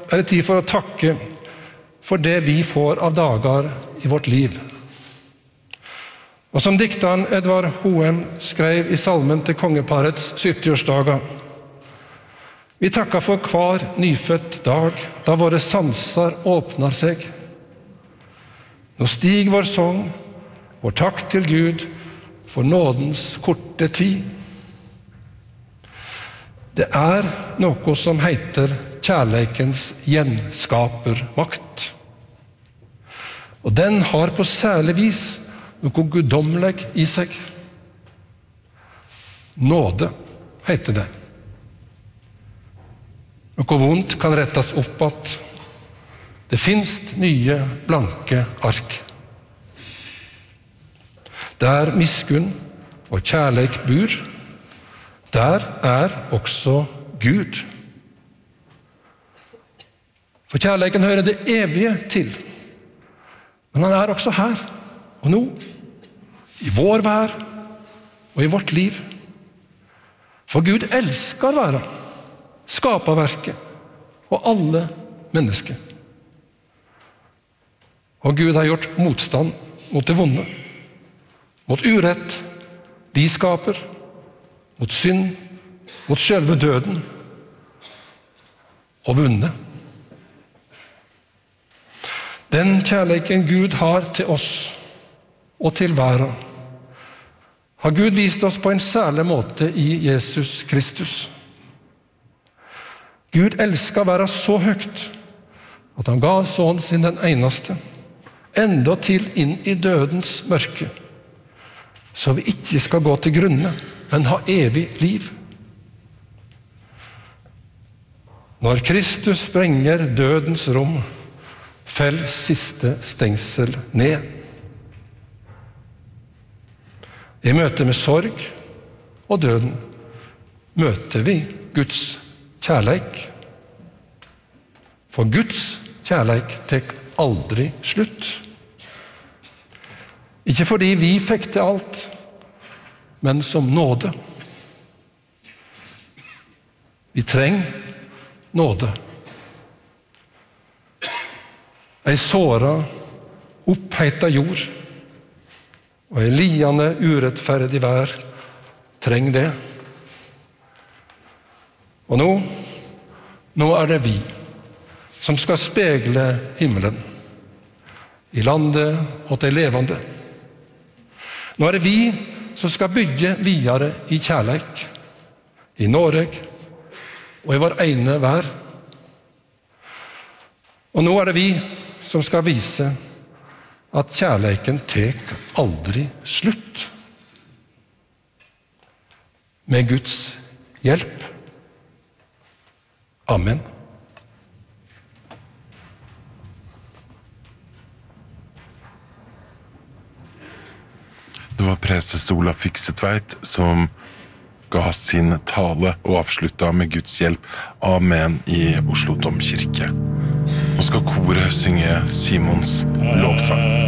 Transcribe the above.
det tid for å takke for det vi får av dager i vårt liv. Og som dikteren Edvard Hoem skrev i salmen til kongeparets 70-årsdager: Vi takker for hver nyfødt dag, da våre sanser åpner seg. Nå stig vår sång, vår takk til Gud, for nådens korte tid. Det noe som heter kjærleikens gjenskapermakt. Og den har på særlig vis noe guddommeleg i seg. Nåde heter det. Noe vondt kan rettes opp at det finnes nye blanke ark. Der miskunn og kjærleik bor, der også Gud. For kjærleiken hører det evige til, men han også her og nå, i vår vær og i vårt liv. For Gud elsker verden, skaperverket og alle mennesker. Og Gud har gjort motstand mot det vonde, mot urett, de skaper, mot synd, mot selve døden, og vunnet. Den kjærleiken Gud har til oss og til verden, har Gud vist oss på en særlig måte i Jesus Kristus. Gud elsker verden så høyt at han gav sønnen sin den eneste, enda til inn i dødens mørke, så vi ikke skal gå til grunne, men ha evig liv. Når Kristus sprenger dødens rom, fell siste stengsel ned. I møte med sorg og døden møter vi Guds kjærleik. For Guds kjærleik tek aldri slutt. Ikke fordi vi fikk til alt, men som nåde. Vi trenger nåde. Ei såra, oppheita jord og ei liende, urettferdig vær trenger det. Og nå det vi som skal spegle himmelen i landet og til levende. Nå det vi som skal bygge videre i kjærleik, i Norge og i vår ene vær. Og nå det vi som skal vise at kjærleiken tek aldri slutt. Med Guds hjelp. Amen. Det var preses Olav Fiksetveit som ga sin tale og avslutta med Guds hjelp. Amen i Oslo Domkirke. Nå skal koret synge Simons lovsang.